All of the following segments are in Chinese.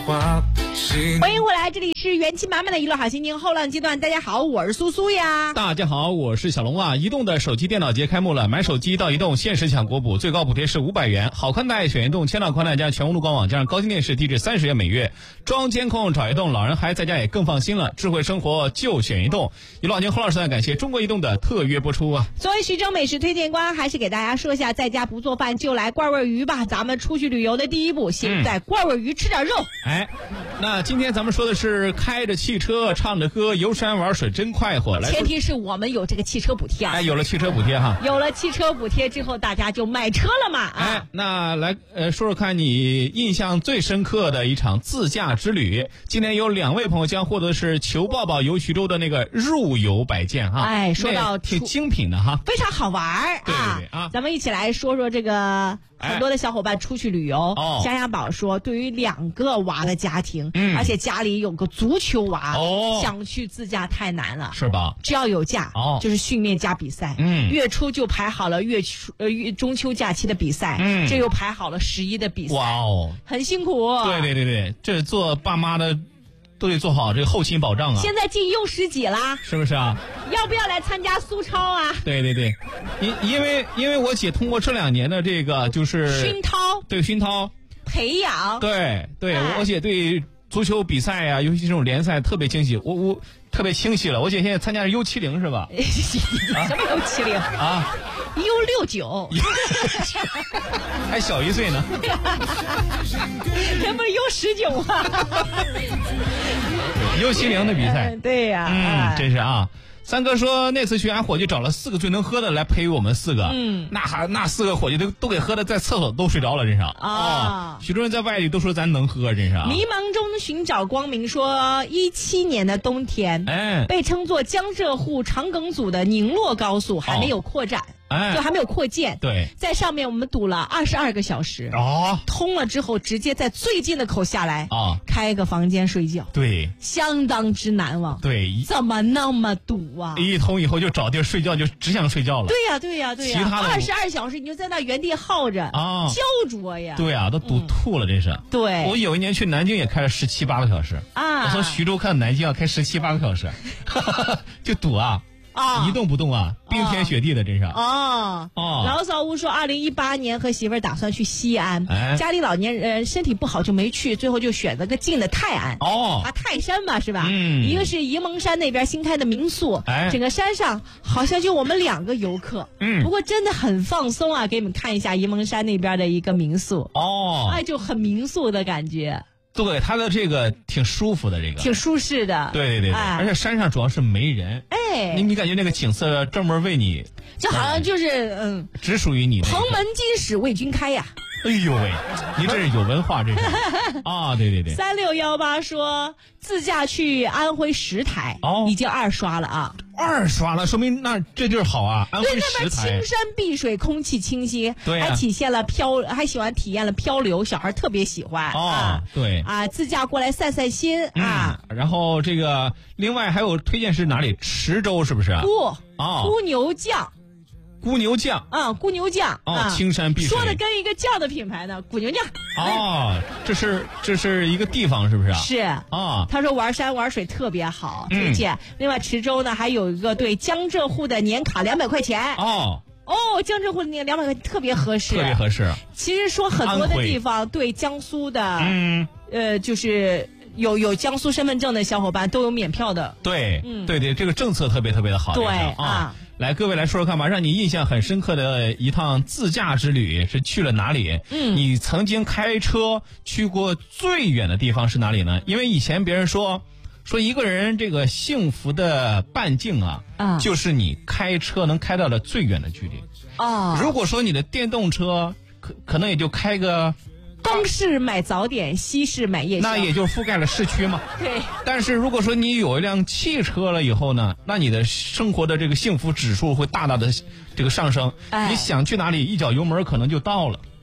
欢迎回来，这里是元气满满的娱乐好心情后浪阶段。大家好，我是苏苏呀。 大家好，我是小龙啊。移动的手机电脑节开幕了，买手机到移动限时抢国补，最高补贴是500元。好宽带选移动，千兆宽带加全屋路官网，加上高清电视，低至30元每月。装监控找移动，老人孩子在家也更放心了。智慧生活就选移动。娱乐好心情后浪时段，感谢中国移动的特约播出啊。 作为徐州美食推荐官，还是给大家说一下，在家不做饭就来罐味鱼吧。咱们出去旅游的第一步，先在罐味鱼吃点肉。 那今天咱们说的是开着汽车唱着歌游山玩水真快活， 前提是我们有这个汽车补贴啊。 有了汽车补贴哈。 有了汽车补贴之后，大家就买车了嘛。 那来说说看你印象最深刻的一场自驾之旅。今天有2位朋友将获得是求抱抱游徐州的那个入游摆件哈。 说到挺精品的哈， 非常好玩啊。 对啊， 咱们一起来说说这个。很多的小伙伴出去旅游，香香宝说，对于2个娃的家庭，而且家里有个足球娃，想去自驾太难了， 是吧？ 只要有假，就是训练加比赛，月初就排好了中秋假期的比赛，这又排好了11的比赛， 哇哦， 很辛苦。 对，这做爸妈的都得做好这个后勤保障啊。 现在进U10几啦， 是不是啊？ 要不要来参加苏超啊？ 对，因为我姐通过这2年的这个就是熏陶培养， 对，我姐对足球比赛呀，尤其这种联赛特别清晰，我特别清晰了。我姐现在参加是U70是吧？ 什么U70 啊 ？U69， 还小1岁呢。 这不是U19吗 ？U70的比赛， 对呀， 真是啊。三哥说那次去俺伙计找了4个最能喝的来陪我们4个，那4个伙计都给喝的在厕所都睡着了，真是许多人在外地都说咱能喝，真是迷茫中寻找光明说17年的冬天，被称作江浙沪长梗组的宁洛高速还没有扩展，就还没有扩建。 对， 在上面我们堵了22个小时，通了之后直接在最近的口下来，开个房间睡觉， 对， 相当之难忘。 对， 怎么那么堵啊？ 一通以后就找地儿睡觉，就只想睡觉了。 对呀其他的22小时你就在那原地耗着焦灼呀。 对啊，都堵吐了，真是。 对， 我有一年去南京也开了17、18个小时我从徐州看南京要开17、18个小时就堵一动不动冰天雪地的，真是。 老嫂屋说2018年和媳妇儿打算去西安，家里老年人身体不好就没去，最后就选择个近的泰安。泰山嘛是吧？一个是沂蒙山那边新开的民宿，整个山上好像就我们2个游客，不过真的很放松啊，给你们看一下沂蒙山那边的一个民宿。就很民宿的感觉。 对，它的这个挺舒服的，这个挺舒适的。 对，而且山上主要是没人。你感觉那个景色专门为你， 就好像就是只属于你。 蓬门今始为君开呀。 哎呦喂，你这是有文化，这是对。 3618说自驾去安徽石台，已经2刷了 2刷了，说明那这就是好啊。安徽石台那边青山碧水，空气清新， 对还体现了还喜欢体验了漂流，小孩特别喜欢对自驾过来散散心然后这个另外还有推荐是哪里？池州是不是？ 姑牛酱。 姑牛酱青山碧水， 说的跟一个酱的品牌呢，姑牛酱这是一个地方是不是？ 是他说玩山玩水特别好，推荐。另外池州呢还有一个对江浙沪的年卡200块钱江浙沪的那个200块特别合适，其实说很多的地方对江苏的就是有江苏身份证的小伙伴都有免票的。 对，这个政策特别的好。 对来，各位来说说看吧，让你印象很深刻的一趟自驾之旅是去了哪里？你曾经开车去过最远的地方是哪里呢？因为以前别人说一个人这个幸福的半径就是你开车能开到的最远的距离。如果说你的电动车可能也就开个东市买早点，西市买夜宵， 那也就覆盖了市区嘛。 对。 但是如果说你有一辆汽车了以后呢，那你的生活的这个幸福指数会大大的这个上升。你想去哪里，一脚油门可能就到了。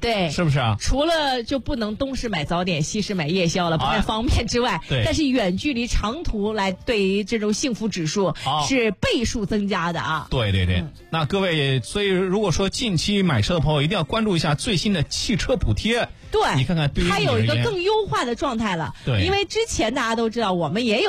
对， 是不是啊？ 除了就不能东市买早点西市买夜宵了，不太方便之外， 对， 但是远距离长途来对于这种幸福指数是倍数增加的啊。 对对对，那各位，所以如果说近期买车的朋友一定要关注一下最新的汽车补贴。 对， 你看看对于它有一个更优化的状态了。 对， 因为之前大家都知道我们也有